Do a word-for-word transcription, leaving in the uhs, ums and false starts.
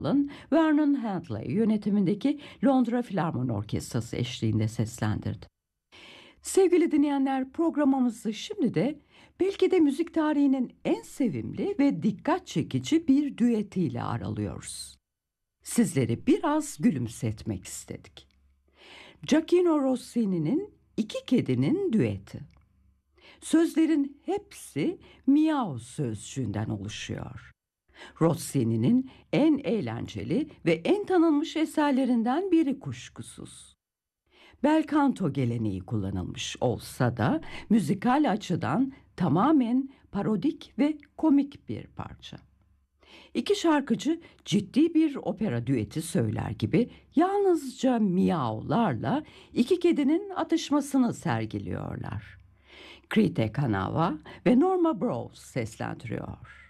Vernon Hadley yönetimindeki Londra Filarmoni Orkestrası eşliğinde seslendirdi. Sevgili dinleyenler, programımızı şimdi de belki de müzik tarihinin en sevimli ve dikkat çekici bir düetiyle aralıyoruz. Sizleri biraz gülümsetmek istedik. Gioacchino Rossini'nin İki Kedinin Düeti. Sözlerin hepsi miyav sözcüğünden oluşuyor. Rossini'nin en eğlenceli ve en tanınmış eserlerinden biri kuşkusuz. Bel canto geleneği kullanılmış olsa da müzikal açıdan tamamen parodik ve komik bir parça. İki şarkıcı ciddi bir opera düeti söyler gibi yalnızca miyavlarla iki kedinin atışmasını sergiliyorlar. Krite Kanava ve Norma Brose seslendiriyor.